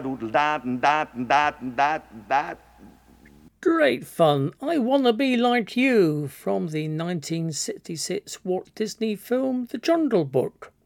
Great fun. I Wanna Be Like You from the 1966 Walt Disney film The Jungle Book.